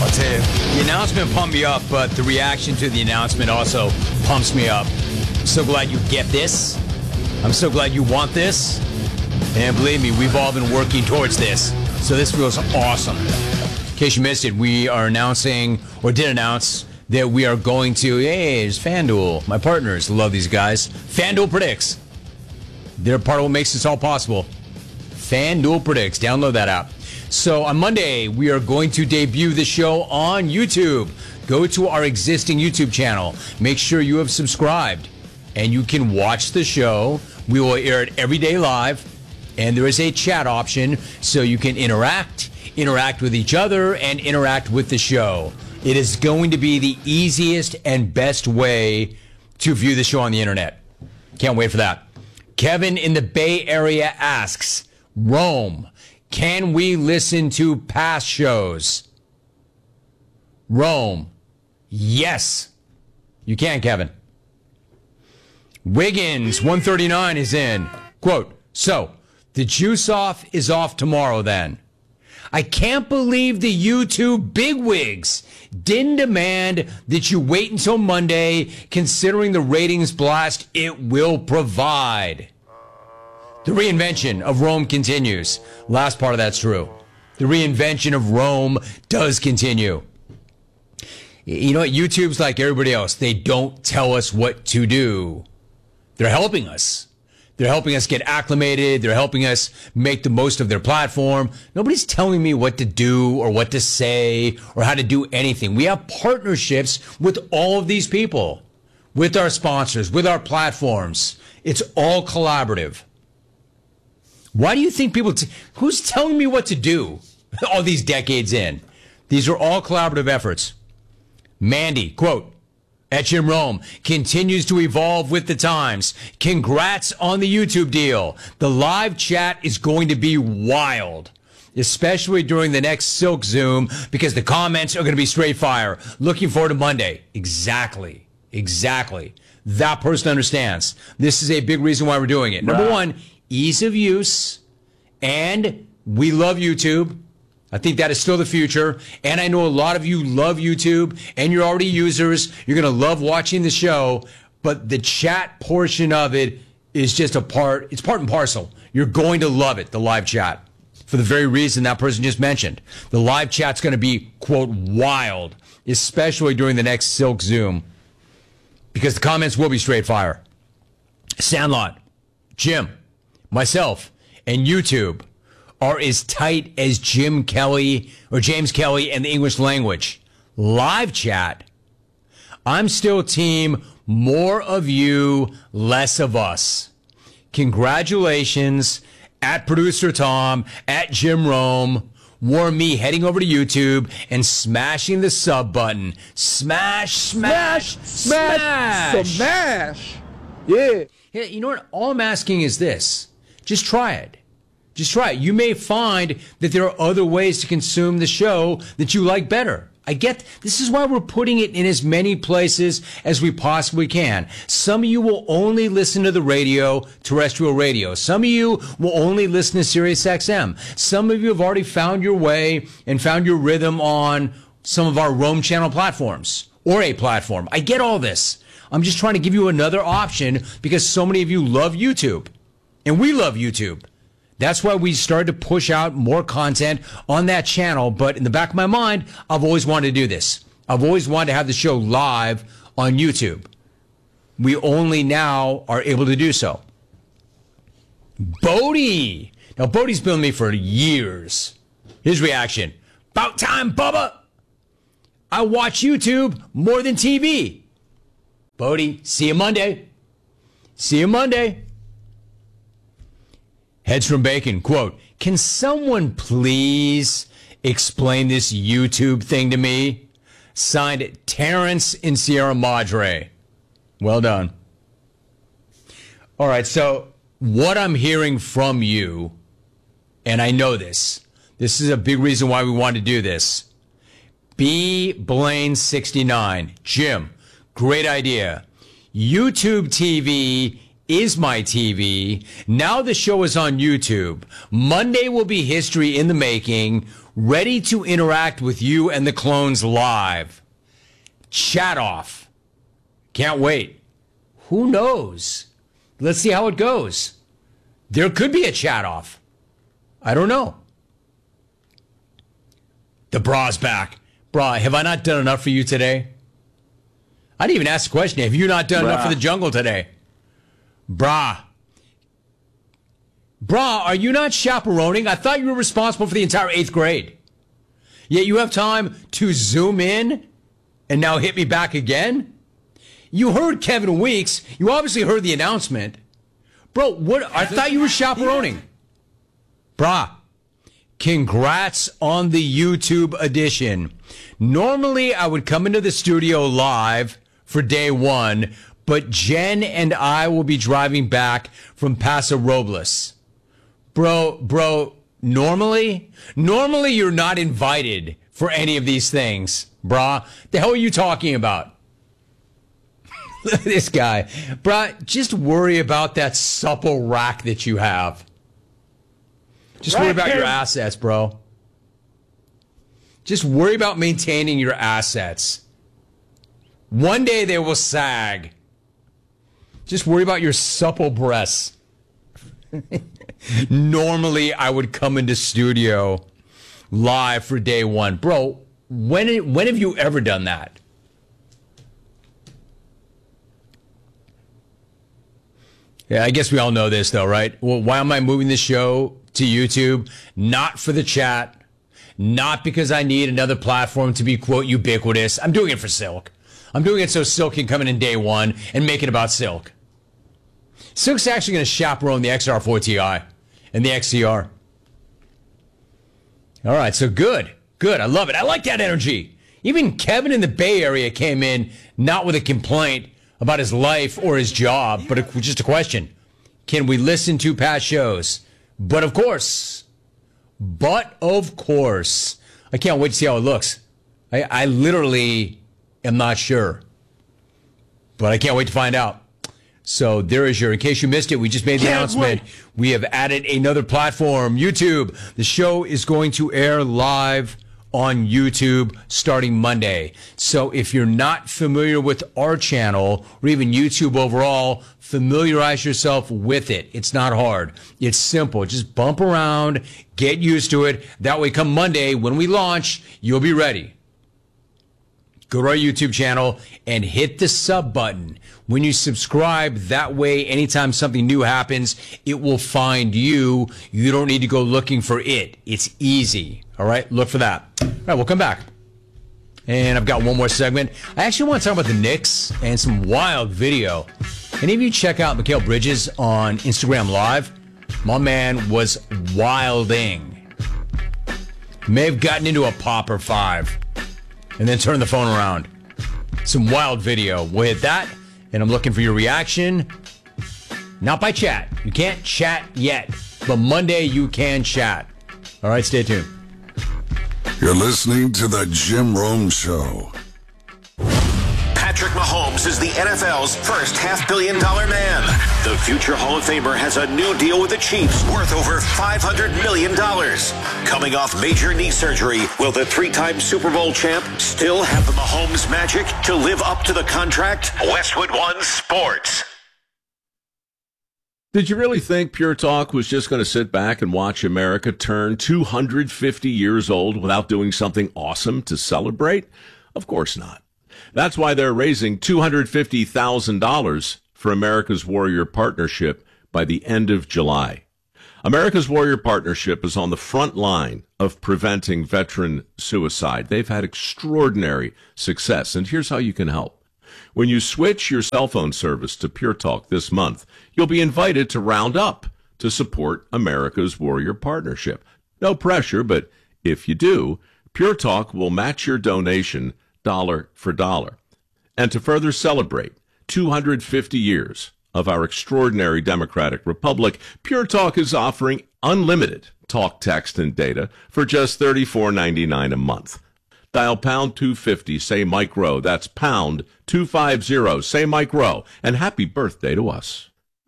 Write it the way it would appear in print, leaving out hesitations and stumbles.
I'll tell you, the announcement pumped me up, but the reaction to the announcement also pumps me up. I'm so glad you get this. I'm so glad you want this. And believe me, we've all been working towards this. So this feels awesome. In case you missed it, we are announcing, or did announce, that we are going to, hey, it's FanDuel. My partners love these guys. FanDuel Predicts. They're part of what makes this all possible. FanDuel Predicts. Download that app. So on Monday, we are going to debut the show on YouTube. Go to our existing YouTube channel. Make sure you have subscribed. And you can watch the show. We will air it every day live. And there is a chat option so you can interact with each other, and interact with the show. It is going to be the easiest and best way to view the show on the internet. Can't wait for that. Kevin in the Bay Area asks, Rome, can we listen to past shows? Rome, yes. You can, Kevin. Wiggins, 139 is in. Quote, so, the juice off is off tomorrow then. I can't believe the YouTube bigwigs didn't demand that you wait until Monday, considering the ratings blast it will provide. The reinvention of Rome continues. Last part of that's true. The reinvention of Rome does continue. You know what? YouTube's like everybody else. They don't tell us what to do. They're helping us. They're helping us get acclimated. They're helping us make the most of their platform. Nobody's telling me what to do or what to say or how to do anything. We have partnerships with all of these people, with our sponsors, with our platforms. It's all collaborative. Why do you think people... who's telling me what to do all these decades in? These are all collaborative efforts. Mandy, quote, at Jim Rome, continues to evolve with the times. Congrats on the YouTube deal. The live chat is going to be wild, especially during the next Silk Zoom, because the comments are going to be straight fire. Looking forward to Monday. Exactly. That person understands. This is a big reason why we're doing it. Number one, ease of use, and we love YouTube. I think that is still the future, and I know a lot of you love YouTube, and you're already users. You're going to love watching the show, but the chat portion of it is just it's part and parcel. You're going to love it, the live chat, for the very reason that person just mentioned. The live chat's going to be, quote, wild, especially during the next Silk Zoom, because the comments will be straight fire. Sandlot, Jim, myself, and YouTube are as tight as James Kelly and the English language. Live chat, I'm still team more of you, less of us. Congratulations at Producer Tom, at Jim Rome. Warn me heading over to YouTube and smashing the sub button. Smash. Yeah. You know what? All I'm asking is this. Just try it. You may find that there are other ways to consume the show that you like better. This is why we're putting it in as many places as we possibly can. Some of you will only listen to the radio, terrestrial radio. Some of you will only listen to Sirius XM. Some of you have already found your way and found your rhythm on some of our Rome channel platforms, or a platform. I get all this. I'm just trying to give you another option because so many of you love YouTube. And we love YouTube. That's why we started to push out more content on that channel. But in the back of my mind, I've always wanted to do this. I've always wanted to have the show live on YouTube. We only now are able to do so. Bodie. Now, Bodie's been with me for years. His reaction. About time, Bubba. I watch YouTube more than TV. Bodie, see you Monday. Heads from Bacon, quote, can someone please explain this YouTube thing to me? Signed, Terrence in Sierra Madre. Well done. All right, so what I'm hearing from you, and I know this is a big reason why we want to do this. B. Blaine 69. Jim, great idea. YouTube TV is my TV. Now the show is on YouTube. Monday will be history in the making, ready to interact with you and the clones live. Chat off. Can't wait. Who knows? Let's see how it goes. There could be a chat off. I don't know. The bra's back. Bra, have I not done enough for you today? I didn't even ask the question. Have you not done enough for the jungle today? Bra, are you not chaperoning? I thought you were responsible for the entire 8th grade. Yet you have time to zoom in and now hit me back again? You heard Kevin Weeks. You obviously heard the announcement. Bro, what? I thought you were chaperoning. Brah, congrats on the YouTube edition. Normally, I would come into the studio live for day one, but Jen and I will be driving back from Paso Robles. Bro, normally you're not invited for any of these things, brah. The hell are you talking about? Look at this guy. Brah, just worry about that supple rack that you have. Just worry about your assets, bro. Just worry about maintaining your assets. One day they will sag. Just worry about your supple breasts. Normally, I would come into studio live for day one. Bro, when have you ever done that? Yeah, I guess we all know this, though, right? Well, why am I moving the show to YouTube? Not for the chat. Not because I need another platform to be, quote, ubiquitous. I'm doing it for Silk. I'm doing it so Silk can come in day one and make it about Silk. Silk's actually going to chaperone the XR4 Ti and the XCR. All right, so good. I love it. I like that energy. Even Kevin in the Bay Area came in not with a complaint about his life or his job, but just a question. Can we listen to past shows? But of course, I can't wait to see how it looks. I literally am not sure, but I can't wait to find out. So there is in case you missed it, we just made the announcement. We have added another platform, YouTube. The show is going to air live on YouTube starting Monday. So if you're not familiar with our channel or even YouTube overall, familiarize yourself with it. It's not hard. It's simple. Just bump around, get used to it. That way come Monday when we launch, you'll be ready. Go to our YouTube channel and hit the sub button. When you subscribe, that way, anytime something new happens, it will find you. You don't need to go looking for it. It's easy. All right? Look for that. All right, we'll come back. And I've got one more segment. I actually want to talk about the Knicks and some wild video. Any of you check out Mikal Bridges on Instagram Live? My man was wilding. May have gotten into a pop or five and then turn the phone around. Some wild video. We'll hit that, and I'm looking for your reaction. Not by chat. You can't chat yet, but Monday you can chat. All right, stay tuned. You're listening to The Jim Rome Show. Patrick Mahomes is the NFL's first $500 million man. The future Hall of Famer has a new deal with the Chiefs worth over $500 million. Coming off major knee surgery, will the three-time Super Bowl champ still have the Mahomes magic to live up to the contract? Westwood One Sports. Did you really think Pure Talk was just going to sit back and watch America turn 250 years old without doing something awesome to celebrate? Of course not. That's why they're raising $250,000 for America's Warrior Partnership by the end of July. America's Warrior Partnership is on the front line of preventing veteran suicide. They've had extraordinary success, and here's how you can help. When you switch your cell phone service to Pure Talk this month, you'll be invited to round up to support America's Warrior Partnership. No pressure, but if you do, Pure Talk will match your donation dollar for dollar. And to further celebrate 250 years of our extraordinary democratic republic, Pure Talk is offering unlimited talk, text, and data for just $34.99 a month. Dial pound 250, say Mike Rowe. That's pound 250, say Mike Rowe. And happy birthday to us.